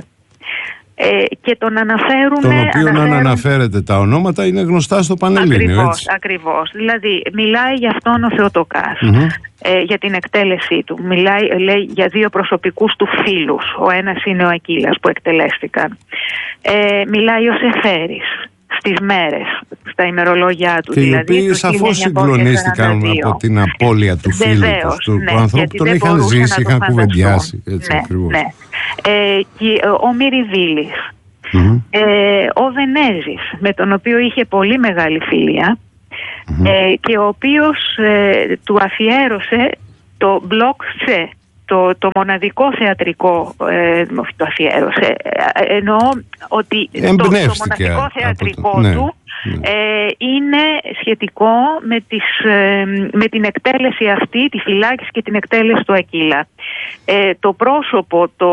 Ε, και τον αναφέρουν... Τον οποίο αναφέρουν... αν αναφέρετε τα ονόματα είναι γνωστά στο Πανελλήνιο, ακριβώς, έτσι. Ακριβώς. Δηλαδή μιλάει για αυτόν ο Θεοτοκάς, mm-hmm. ε, για την εκτέλεσή του. Μιλάει, λέει, για δύο προσωπικούς του φίλους. Ο ένας είναι ο Ακύλας που εκτελέστηκαν. Ε, μιλάει ο Σεφέρης στις μέρες, στα ημερολόγια του. Και δηλαδή, οι οποίοι σαφώς συγκλονίστηκαν από την απώλεια του φίλου Βεβαίως, του, ναι, του ανθρώπου που τον είχαν ζήσει, είχαν κουβεντιάσει. Έτσι, ναι, ακριβώς. Ναι. Ε, και ο Μυριβίλης, mm-hmm. ε, ο Βενέζης, με τον οποίο είχε πολύ μεγάλη φιλία, mm-hmm. ε, και ο οποίος ε, του αφιέρωσε το Μπλοκ Τσε, το, το μοναδικό θεατρικό, ε, το αφιέρωσε, ε, εννοώ ότι το, το μοναδικό θεατρικό το, ναι, του ναι. Ε, είναι σχετικό με, τις, ε, με την εκτέλεση αυτή, τη φυλάκιση και την εκτέλεση του Ακύλα. Ε, το πρόσωπο, το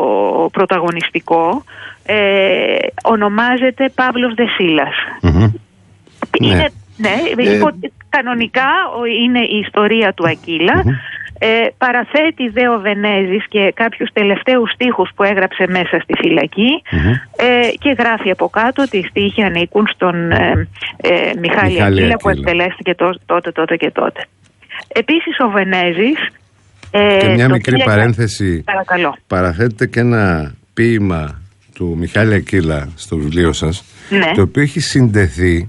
πρωταγωνιστικό, ε, ονομάζεται Παύλος Δεσίλας. Mm-hmm. Είναι, ναι, ναι ε... κανονικά είναι η ιστορία του Ακύλα. Mm-hmm. Ε, παραθέτει δε ο Βενέζης και κάποιους τελευταίους στίχους που έγραψε μέσα στη φυλακή, mm-hmm. ε, και γράφει από κάτω ότι οι στίχοι ανήκουν στον ε, ε, Μιχάλη Ακύλα που εκτελέστηκε τότε, τότε και τότε. Επίσης ο Βενέζης ε, και μια μικρή πήγε... παρένθεση, παρακαλώ. Παραθέτετε και ένα ποίημα του Μιχάλη Ακύλα στο βιβλίο σας, ναι. το οποίο έχει συντεθεί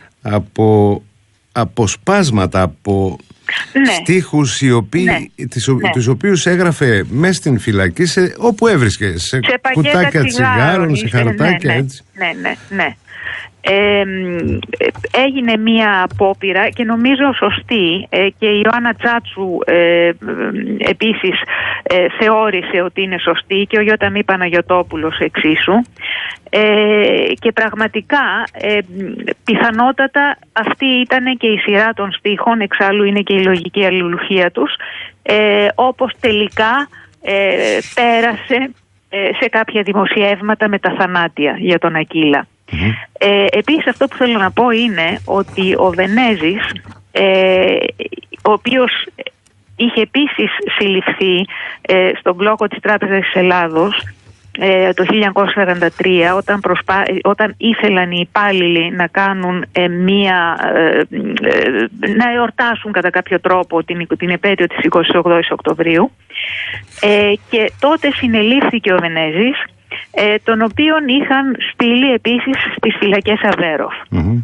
από αποσπάσματα, από ναι. στίχους οι οποίοι, ναι. τις, ναι. τους οποίους έγραφε μέσα στην φυλακή, σε, όπου έβρισκε, σε, σε κουτάκια τσιγάρων, σε χαρτάκια, ναι, έτσι. Ναι, ναι, ναι. Ε, έγινε μία απόπειρα και νομίζω σωστή, ε, και η Ιωάννα Τσάτσου ε, επίσης ε, θεώρησε ότι είναι σωστή και ο Γιώταμι Παναγιωτόπουλος εξίσου, ε, και πραγματικά ε, πιθανότατα αυτή ήταν και η σειρά των στίχων, εξάλλου είναι και η λογική αλληλουχία τους, ε, όπως τελικά ε, πέρασε ε, σε κάποια δημοσιεύματα με τα θανάτια για τον Ακύλα. Mm-hmm. Ε, επίσης αυτό που θέλω να πω είναι ότι ο Βενέζης, ε, ο οποίος είχε επίσης συλληφθεί ε, στον μπλόκο της Τράπεζας της Ελλάδος, ε, το χίλια εννιακόσια σαράντα τρία, όταν, προσπά... όταν ήθελαν οι υπάλληλοι να κάνουν ε, μία, ε, ε, να εορτάσουν κατά κάποιο τρόπο την, την επέτειο της εικοστής ογδόης Οκτωβρίου, ε, και τότε συνελήφθηκε ο Βενέζης, ε, τον οποίον είχαν στείλει επίσης στις φυλακές Αβέροφ. Mm-hmm.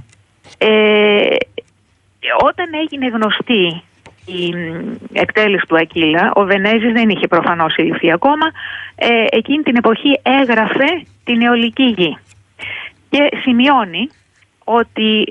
ε, όταν έγινε γνωστή η εκτέλεση του Ακύλα, ο Βενέζης δεν είχε προφανώς συλληφθεί ακόμα, ε, εκείνη την εποχή έγραφε την αιωλική γη και σημειώνει ότι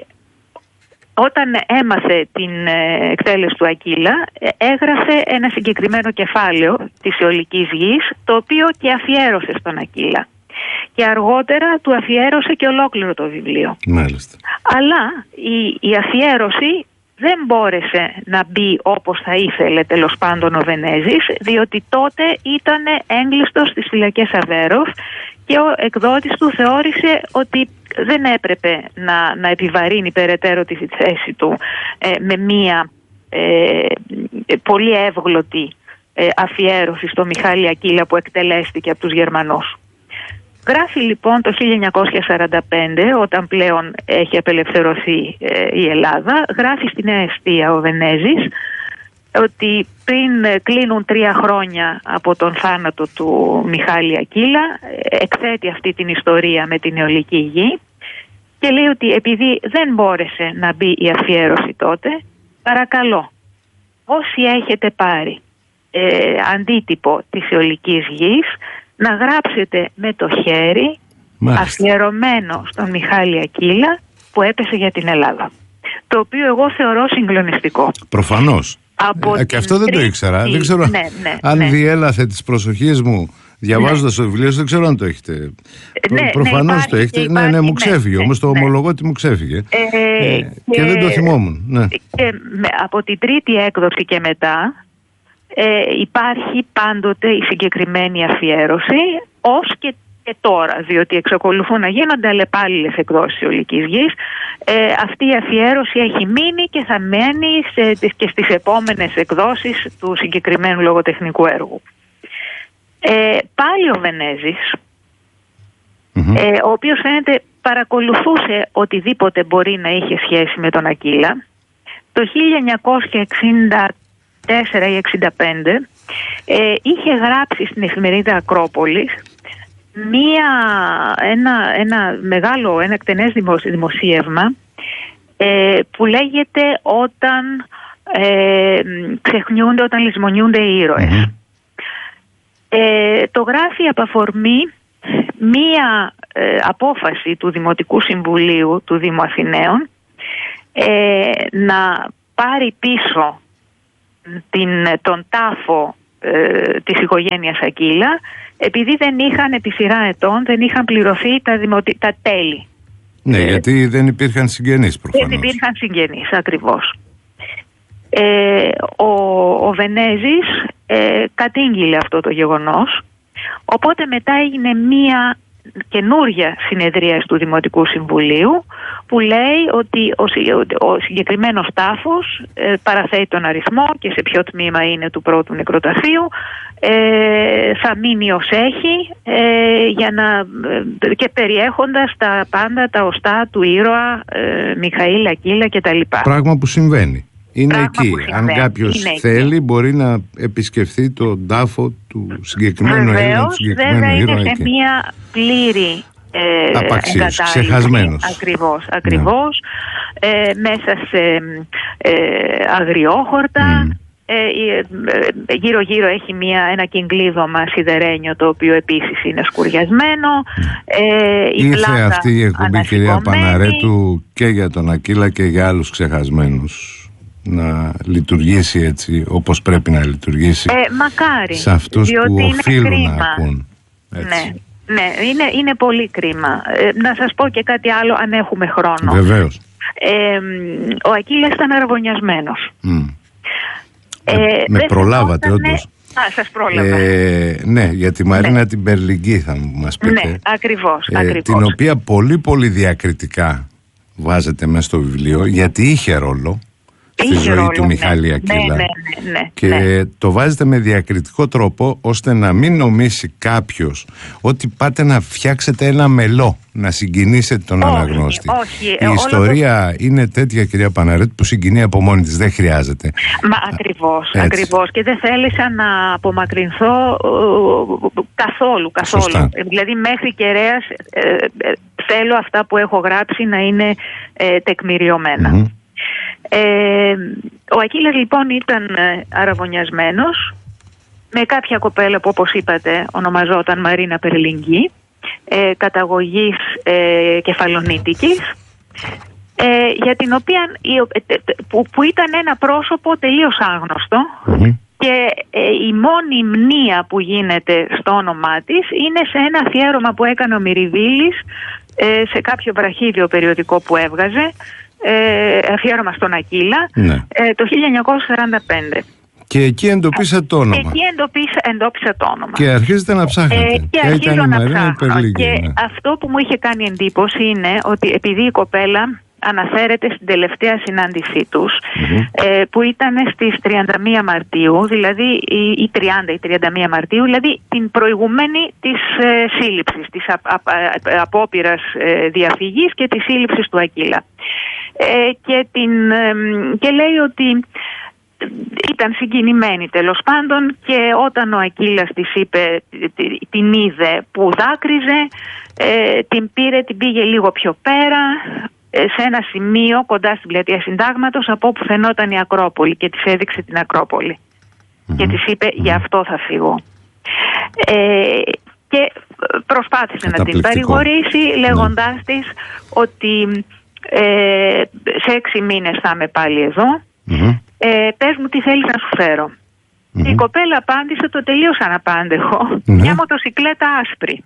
όταν έμαθε την εκτέλεση του Ακύλα, έγραφε ένα συγκεκριμένο κεφάλαιο της αιωλικής γης, το οποίο και αφιέρωσε στον Ακύλα. Και αργότερα του αφιέρωσε και ολόκληρο το βιβλίο. Μάλιστα. Αλλά η, η αφιέρωση δεν μπόρεσε να μπει όπως θα ήθελε τέλος πάντων ο Βενέζης, διότι τότε ήταν έγκλειστος στις φυλακές Αβέροφ και ο εκδότης του θεώρησε ότι δεν έπρεπε να, να επιβαρύνει περαιτέρω τη θέση του ε, με μία ε, πολύ εύγλωτη ε, αφιέρωση στο Μιχάλη Ακύλα που εκτελέστηκε από τους Γερμανούς. Γράφει λοιπόν το χίλια εννιακόσια σαράντα πέντε, όταν πλέον έχει απελευθερωθεί ε, η Ελλάδα, γράφει στη Νέα Εστία ο Βενέζης ότι πριν κλείνουν τρία χρόνια από τον θάνατο του Μιχάλη Ακύλα, εκθέτει αυτή την ιστορία με την αιωλική γη και λέει ότι επειδή δεν μπόρεσε να μπει η αφιέρωση τότε, παρακαλώ όσοι έχετε πάρει ε, αντίτυπο της αιωλικής γης, να γράψετε με το χέρι, μάλιστα, αφιερωμένο στον Μιχάλη Ακύλα που έπεσε για την Ελλάδα. Το οποίο εγώ θεωρώ συγκλονιστικό. Προφανώς. Ε, και αυτό δεν το ήξερα. Δεν ξέρω ναι, ναι, αν ναι. διέλαθε τις προσοχές μου διαβάζοντας ναι. το βιβλίο, δεν ξέρω αν το έχετε. Ναι, Προφανώς ναι, το έχετε. Υπάρχει, ναι, ναι, μου ναι, ξέφυγε. Ναι, όμως το ναι. ομολογώ ότι μου ξέφυγε. Ε, ε, και, και δεν το θυμόμουν. Ναι. Και με, από την τρίτη έκδοση και μετά ε, υπάρχει πάντοτε η συγκεκριμένη αφιέρωση, ως και, και τώρα, διότι εξακολουθούν να γίνονται αλλεπάλληλες εκδόσεις αιωλικής γης. Ε, αυτή η αφιέρωση έχει μείνει και θα μένει σε, και στις επόμενες εκδόσεις του συγκεκριμένου λογοτεχνικού έργου. Ε, πάλι ο Βενέζης, mm-hmm. ε, ο οποίος φαίνεται παρακολουθούσε οτιδήποτε μπορεί να είχε σχέση με τον Ακύλα, το χίλια εννιακόσια εξήντα τέσσερα ή εξήντα πέντε ε, είχε γράψει στην εφημερίδα Ακρόπολης μία, ένα, ένα μεγάλο, ένα εκτενές δημοσίευμα ε, που λέγεται όταν ε, ξεχνιούνται, όταν λησμονιούνται οι ήρωες. Mm-hmm. Ε, το γράφει απ' αφορμή μία ε, απόφαση του Δημοτικού Συμβουλίου του Δήμου Αθηναίων ε, να πάρει πίσω την, τον τάφο ε, της οικογένειας Ακύλα, επειδή δεν είχαν επί σειρά ετών δεν είχαν πληρωθεί τα, δημοτι... τα τέλη. Ναι, ε, γιατί δεν υπήρχαν συγγενείς προφανώς. Δεν υπήρχαν συγγενείς, ακριβώς. Ε, ο, ο Βενέζης ε, κατήγγειλε αυτό το γεγονός, οπότε μετά έγινε μία καινούρια συνεδρίαση του Δημοτικού Συμβουλίου που λέει ότι ο, ο συγκεκριμένος τάφος ε, παραθέτει τον αριθμό και σε ποιο τμήμα είναι του πρώτου νεκροταφείου, ε, θα μείνει ως έχει ε, για να, ε, και περιέχοντας τα πάντα τα οστά του ήρωα ε, Μιχαήλ Ακύλα κτλ. Πράγμα που συμβαίνει. Είναι Πράγμα εκεί. Αν κάποιος είναι θέλει, εκεί. Μπορεί να επισκεφθεί τον τάφο του συγκεκριμένου Έλληνα, του συγκεκριμένου ήρωα. Είναι σε μια πλήρη ε, απαξίωση, ξεχασμένος. Ακριβώς, ακριβώς. Ναι. Ε, μέσα σε ε, αγριόχορτα. Mm. Ε, γύρω-γύρω έχει μια, ένα κυκλίδωμα σιδερένιο, το οποίο επίσης είναι σκουριασμένο. Ε, η Ήρθε αυτή η εκπομπή, κυρία Παναρέτου, και για τον Ακύλα και για άλλους ξεχασμένους, να λειτουργήσει έτσι όπως πρέπει να λειτουργήσει ε, μακάρι, σε αυτούς που οφείλουν να ακούν. Έτσι. Ναι, ναι είναι, είναι πολύ κρίμα. Ε, να σας πω και κάτι άλλο αν έχουμε χρόνο. Βεβαίως. Ε, ο Ακύλας ήταν αραβωνιασμένος. Mm. Ε, με με προλάβατε όντως. Α, σας πρόλαβα. Ε, ναι, για τη Μαρίνα ναι. την Περλιγκή θα μας πείτε. Ναι, ακριβώς, ε, ακριβώς. Την οποία πολύ πολύ διακριτικά βάζετε μέσα στο βιβλίο, γιατί είχε ρόλο στη ζωή ρόλο, του Μιχάλη Ακύλα. Ναι, ναι, ναι, και ναι. το βάζετε με διακριτικό τρόπο ώστε να μην νομίσει κάποιος ότι πάτε να φτιάξετε ένα μελό, να συγκινήσετε τον όχι, αναγνώστη. Όχι, η ιστορία το... είναι τέτοια, κυρία Παναρέτου, που συγκινεί από μόνη της, δεν χρειάζεται. Μα ακριβώς, ακριβώς. Και δεν θέλησα να απομακρυνθώ uh, καθόλου, καθόλου. Σωστά. Δηλαδή μέχρι κεραίας ε, ε, θέλω αυτά που έχω γράψει να είναι ε, τεκμηριωμένα. Mm-hmm. Ε, ο Ακύλας λοιπόν ήταν ε, αραβωνιασμένος με κάποια κοπέλα που, όπως είπατε, ονομαζόταν Μαρίνα Περλινγκή, ε, καταγωγής ε, Κεφαλονίτικης, ε, για την οποία, που, που ήταν ένα πρόσωπο τελείως άγνωστο. Mm-hmm. Και ε, η μόνη μνήα που γίνεται στο όνομά της είναι σε ένα αφιέρωμα που έκανε ο Μυριβίλης ε, σε κάποιο βραχίδιο περιοδικό που έβγαζε, ε, αφιέρωμα στον Ακύλα, ναι. ε, το χίλια εννιακόσια σαράντα πέντε. Και εκεί εντοπίσα το όνομα. Και εκεί εντοπίσα, εντόπισα το όνομα. Και αρχίζετε να ψάχνετε. Ε, και και αρχίζω να ψάχνω. Και ναι. αυτό που μου είχε κάνει εντύπωση είναι ότι επειδή η κοπέλα αναφέρεται στην τελευταία συνάντησή τους, mm-hmm. ε, που ήταν στις τριάντα μία Μαρτίου, δηλαδή η τριάντα ή τριάντα μία Μαρτίου, δηλαδή την προηγουμένη της ε, σύλληψης, της α, α, α, απόπειρας ε, διαφυγής και της σύλληψης του Ακύλα. Ε, και, την, ε, και λέει ότι ήταν συγκινημένη τέλος πάντων, και όταν ο Ακύλας της είπε, την είδε που δάκρυζε, ε, την πήρε, την πήγε λίγο πιο πέρα, σε ένα σημείο κοντά στην πλατεία Συντάγματος, από όπου φαινόταν η Ακρόπολη, και της έδειξε την Ακρόπολη. Mm-hmm. Και της είπε, γι' αυτό θα φύγω. Ε, και προσπάθησε να την παρηγορήσει, λέγοντάς mm-hmm. της ότι ε, σε έξι μήνες θα είμαι πάλι εδώ. Mm-hmm. Ε, πες μου τι θέλεις να σου φέρω. Mm-hmm. Η κοπέλα απάντησε το τελείως αναπάντεχο, mm-hmm. μια μοτοσικλέτα άσπρη.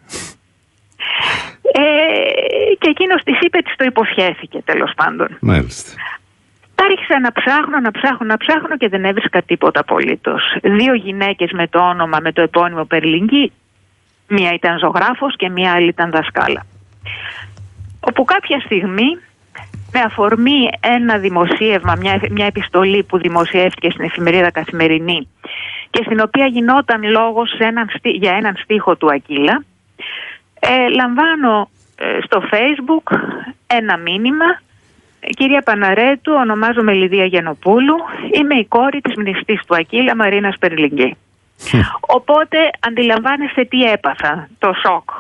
Ε, και εκείνος της είπε, της το υποσχέθηκε τέλος πάντων. Μάλιστα. Άρχισα να ψάχνω, να ψάχνω, να ψάχνω και δεν έβρισκα τίποτα απολύτως. Δύο γυναίκες με το όνομα, με το επώνυμο Περλινγκή, μία ήταν ζωγράφος και μία άλλη ήταν δασκάλα. Όπου κάποια στιγμή, με αφορμή ένα δημοσίευμα, μια, μια επιστολή που δημοσιεύτηκε στην εφημερίδα Καθημερινή και στην οποία γινόταν λόγος σε έναν, για έναν στίχο του Ακύλα, Ε, λαμβάνω ε, στο Facebook ένα μήνυμα: κυρία Παναρέτου, ονομάζομαι Λιδία Γιαννοπούλου, είμαι η κόρη της μνηστής του Ακύλα, Μαρίνας Περλινγκή. Οπότε αντιλαμβάνεστε τι έπαθα, το σοκ.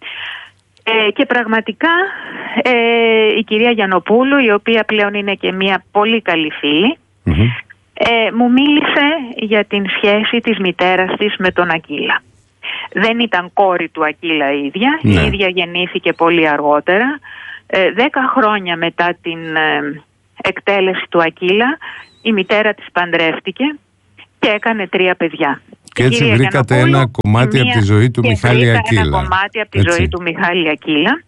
Ε, και πραγματικά ε, η κυρία Γιαννοπούλου, η οποία πλέον είναι και μια πολύ καλή φίλη, mm-hmm. ε, μου μίλησε για την σχέση της μητέρας της με τον Ακύλα. Δεν ήταν κόρη του Ακύλα η ίδια, ναι. Η ίδια γεννήθηκε πολύ αργότερα. Ε, δέκα χρόνια μετά την ε, εκτέλεση του Ακύλα, η μητέρα της παντρεύτηκε και έκανε τρία παιδιά. Και έτσι βρήκατε ένα κομμάτι από τη ζωή του Μιχάλη Ακύλα. Ένα κομμάτι από τη έτσι. ζωή του Μιχάλη Ακύλα.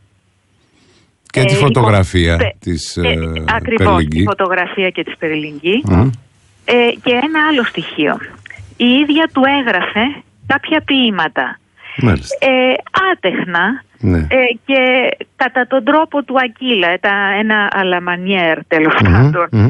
Και τη φωτογραφία ε, της ε, ε, ακριβώς, τη φωτογραφία και της Περλινγκή. Mm. Ε, και ένα άλλο στοιχείο. Η ίδια του έγραφε κάποια ποίηματα. Ε, άτεχνα, ναι. ε, και κατά τον τρόπο του Ακύλα, τα, ένα αλαμανιέρ τέλος mm-hmm, πάντων, mm-hmm.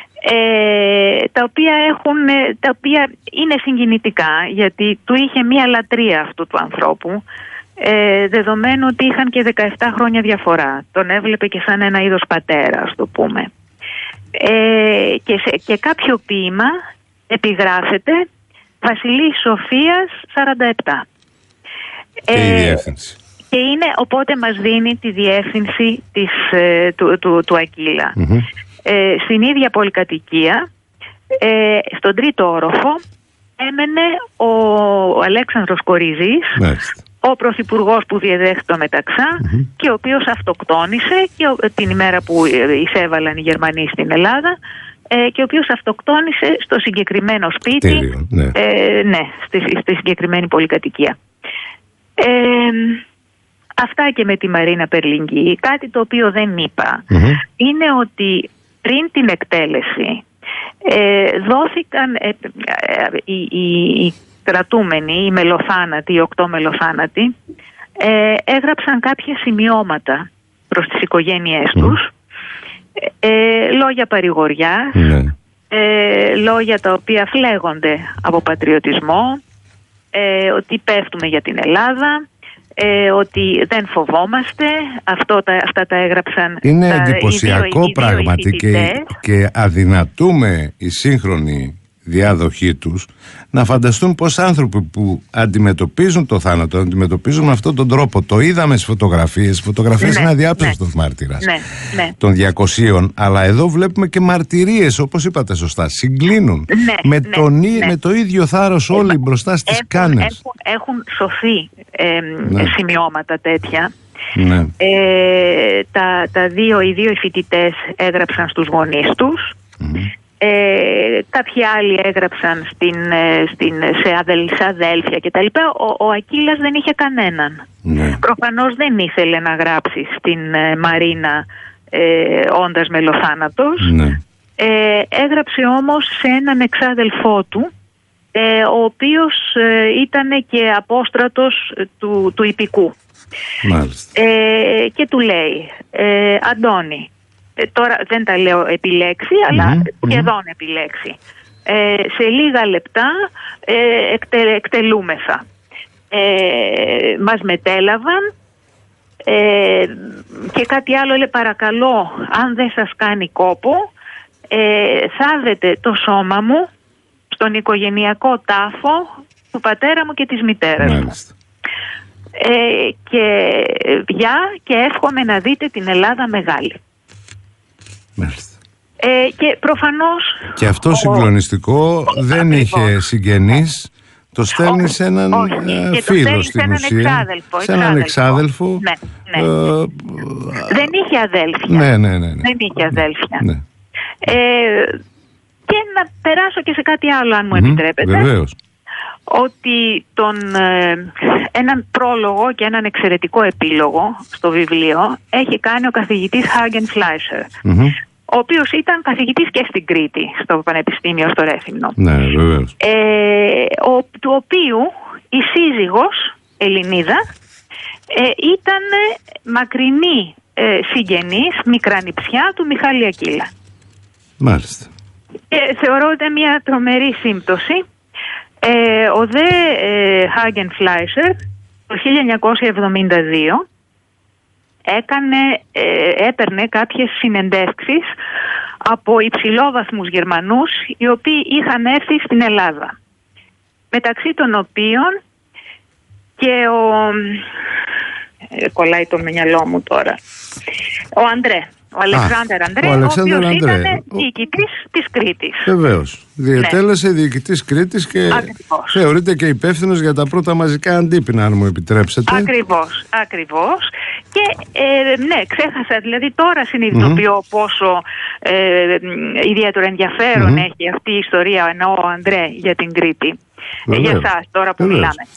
Ε, τα οποία έχουν, τα οποία είναι συγκινητικά, γιατί του είχε μία λατρεία αυτού του ανθρώπου, ε, δεδομένου ότι είχαν και δεκαεπτά χρόνια διαφορά. Τον έβλεπε και σαν ένα είδος πατέρα, ας το πούμε. Ε, και, σε, και κάποιο ποίημα επιγράφεται Βασιλής Σοφίας σαράντα επτά. Και ε, η διεύθυνση. Και είναι, οπότε μας δίνει τη διεύθυνση της, ε, του, του, του Ακύλα. Mm-hmm. Ε, στην ίδια πολυκατοικία, ε, στον τρίτο όροφο, έμενε ο, ο Αλέξανδρος Κοριζής, nice. ο πρωθυπουργός που διεδέχθη το Μεταξά, mm-hmm. και ο οποίος αυτοκτόνησε και, ο, την ημέρα που εισέβαλαν οι Γερμανοί στην Ελλάδα, ε, και ο οποίος αυτοκτόνησε στο συγκεκριμένο σπίτι, Τέλειο, ναι, ε, ναι στη, στη συγκεκριμένη πολυκατοικία. Ε, αυτά και με τη Μαρίνα Περλινγκή. Κάτι το οποίο δεν είπα mm-hmm. είναι ότι πριν την εκτέλεση ε, δόθηκαν ε, ε, οι, οι, οι κρατούμενοι, οι μελοθάνατοι, οι οκτώ μελοθάνατοι, ε, έγραψαν κάποια σημειώματα προς τις οικογένειές mm. τους, ε, λόγια παρηγοριάς, ναι. ε, λόγια τα οποία φλέγονται από πατριωτισμό, ε, ότι πέφτουμε για την Ελλάδα, ε, ότι δεν φοβόμαστε. Αυτό τα, αυτά τα έγραψαν. Είναι τα, εντυπωσιακό οι δύο, πράγματι οι δύο και, και αδυνατούμε οι σύγχρονοι διάδοχοί τους να φανταστούν πως άνθρωποι που αντιμετωπίζουν το θάνατο αντιμετωπίζουν με αυτόν τον τρόπο. Το είδαμε στις φωτογραφίες. Οι φωτογραφίες ναι, είναι αδιάψευτος ναι, μάρτυρας ναι, ναι. των διακοσίων, αλλά εδώ βλέπουμε και μαρτυρίες, όπως είπατε σωστά, συγκλίνουν ναι, με, ναι, τον, ναι. με το ίδιο θάρρος όλοι ε, μπροστά στις έχουν, κάνες. Έχουν, έχουν σωθεί ε, ναι. σημειώματα τέτοια. Ναι. Ε, τα, τα δύο, οι δύο φοιτητές έγραψαν στους γονείς τους. Mm-hmm. Ε, κάποιοι άλλοι έγραψαν στην, στην, σε, αδελ, σε αδέλφια κτλ. Ο, ο Ακύλας δεν είχε κανέναν. Ναι. Προφανώς δεν ήθελε να γράψει στην ε, Μαρίνα ε, όντας μελοθάνατος. Ναι. Ε, έγραψε όμως σε έναν εξάδελφό του, ε, ο οποίος ε, ήταν και απόστρατος του, του υπηκού. Μάλιστα. Ε, και του λέει, ε, Αντώνη, ε, τώρα δεν τα λέω επί λέξη, αλλά mm-hmm. σχεδόν επί λέξη, ε, σε λίγα λεπτά ε, εκτε, εκτελούμεθα. Ε, μας μετέλαβαν ε, και κάτι άλλο, λέει, παρακαλώ, αν δεν σας κάνει κόπο, ε, θάβετε το σώμα μου στον οικογενειακό τάφο του πατέρα μου και της μητέρας μου. Ε, και γεια και εύχομαι να δείτε την Ελλάδα μεγάλη. Μάλιστα. Ε, και προφανώς... Και αυτό ο... συγκλονιστικό ο... δεν ακριβώς. Είχε συγγενείς. Το στέλνει σε έναν όχι, φίλο στην έναν ουσία. Εξάδελφο, σε έναν εξάδελφο. Ναι, ναι. Ε, δεν είχε αδέλφια. Ναι, ναι, ναι, ναι. Δεν είχε αδέλφια. Ναι. Ε, και να περάσω και σε κάτι άλλο, αν μου Mm-hmm, επιτρέπετε. βεβαίως. Ότι τον, ε, έναν πρόλογο και έναν εξαιρετικό επίλογο στο βιβλίο έχει κάνει ο καθηγητής Hagen Fleischer, mm-hmm. ο οποίος ήταν καθηγητής και στην Κρήτη, στο Πανεπιστήμιο στο Ρέθυμνο. Ναι, βεβαίως. Ε, ο, του οποίου η σύζυγος Ελληνίδα ε, ήταν μακρινή ε, συγγενής, μικρανιψιά του Μιχάλη Ακύλα. Μάλιστα. Ε, θεωρώ ότι μια τρομερή σύμπτωση. Ε, ο δε ε, Hagen Fleischer το χίλια εννιακόσια εβδομήντα δύο έκανε, ε, έπαιρνε κάποιες συνεντεύξεις από υψηλόβαθμους Γερμανούς οι οποίοι είχαν έρθει στην Ελλάδα, μεταξύ των οποίων και ο ε, κολλάει το μυαλό μου τώρα ο Αντρέ, ο Αλεξάνδερ Αντρέ, ο, ο οποίος Αντρέ. ήταν διοικητής της Κρήτης. Βεβαίως. Διετέλεσε ναι. διοικητής Κρήτης και ακριβώς. Θεωρείται και υπεύθυνος για τα πρώτα μαζικά αντίπεινα, αν μου επιτρέψετε. Ακριβώς, ακριβώς. Και ε, ναι, ξέχασα, δηλαδή τώρα συνειδητοποιώ mm-hmm. πόσο ε, ιδιαίτερο ενδιαφέρον mm-hmm. έχει αυτή η ιστορία, εννοώ ο Αντρέ, για την Κρήτη. Βεβαίως. Για εσάς τώρα που Βεβαίως. μιλάμε.